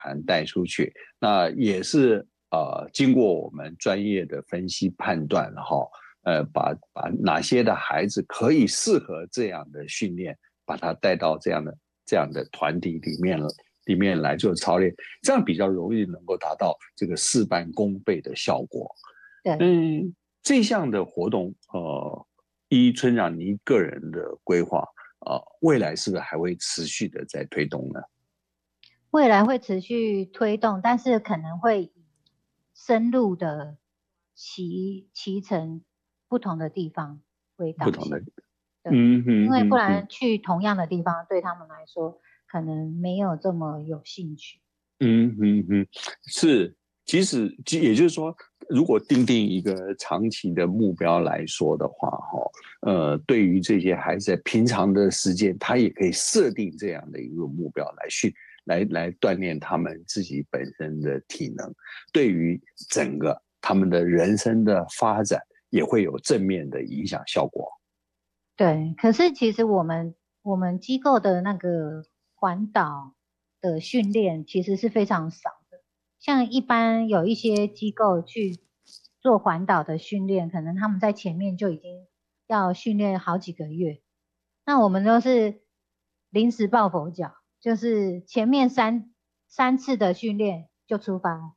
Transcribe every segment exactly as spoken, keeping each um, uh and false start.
盘带出去，那也是呃经过我们专业的分析判断哈，呃把把哪些的孩子可以适合这样的训练，把他带到这样的这样的团体里面了。里面来做操练，这样比较容易能够达到这个事半功倍的效果。 对， 嗯，这项的活动，呃，依村长您个人的规划，呃，未来是不是还会持续的在推动呢？ 未来会持续推动，但是可能会以深入的骑骑乘不同的地方为导向。 不同的， 对， 嗯哼因为不哼哼， 然去同样的地方对他们来说可能没有这么有兴趣。 嗯哼哼，是，即使也就是说，如果定定一个长期的目标来说的话，哈，呃，对于这些孩子在平常的时间，他也可以设定这样的一个目标来训，来来锻炼他们自己本身的体能，对于整个他们的人生的发展也会有正面的影响效果。 对，可是其实我们我们机构的那个环岛的训练其实是非常少的，像一般有一些机构去做环岛的训练，可能他们在前面就已经要训练好几个月，那我们都是临时抱佛脚，就是前面三三次的训练就出发了。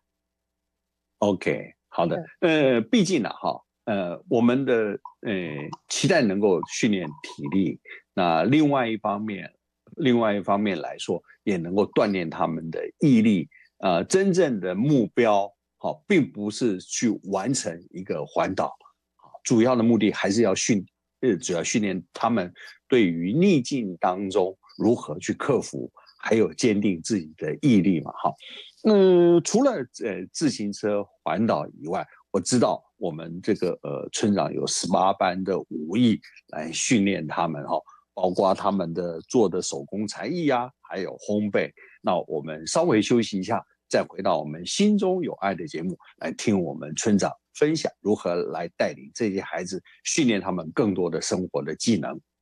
OK，好的， 对， 呃，毕竟呢，哈，呃，我们的呃期待能够训练体力，那另外一方面，另外一方面来说，也能够锻炼他们的毅力。呃，真正的目标，好，并不是去完成一个环岛，主要的目的还是要训，呃，主要训练他们对于逆境当中如何去克服，还有坚定自己的毅力嘛，哈。嗯，除了呃自行车环岛以外，我知道我们这个呃村长有十八班的武艺来训练他们哈、哦，包括他们的做的手工才艺啊，还有烘焙。那我们稍微休息一下，再回到我们心中有爱的节目，来听我们村长分享如何来带领这些孩子，训练他们更多的生活的技能。